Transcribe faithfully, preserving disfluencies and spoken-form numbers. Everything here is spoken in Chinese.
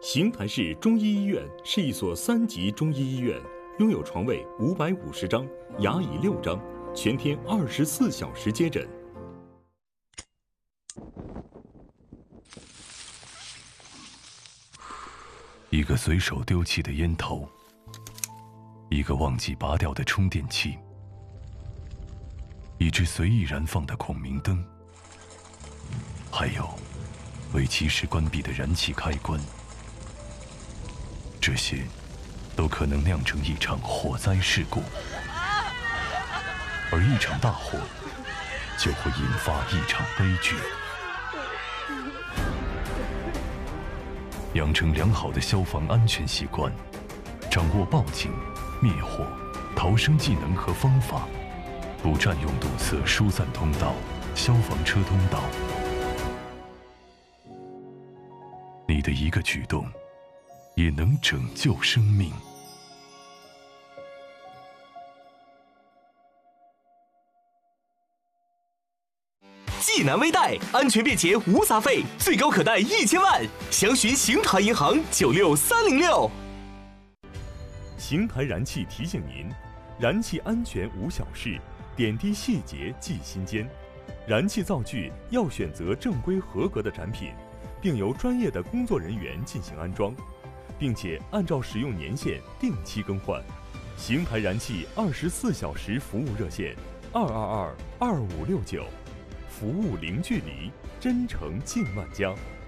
邢台市中医医院是一所三级中医医院，拥有床位五百五十张，牙椅六张，全天二十四小时接诊。 一个随手丢弃的烟头，一个忘记拔掉的充电器，一只随意燃放的孔明灯，还有未及时关闭的燃气开关，这些都可能酿成一场火灾事故，而一场大火就会引发一场悲剧。养成良好的消防安全习惯，掌握报警、灭火、逃生技能和方法，不占用堵塞疏散通道、消防车通道。你的一个举动，也能拯救生命。 济南微贷，安全便捷无杂费，最高可贷一千万。详询邢台银行九六三零六。 邢台燃气提醒您：燃气安全无小事，点滴细节记心间。燃气灶具要选择正规合格的产品，并由专业的工作人员进行安装，并且按照使用年限定期更换。邢台燃气二十四小时服务热线：二二二二五六九。服务零距离，真诚近万家。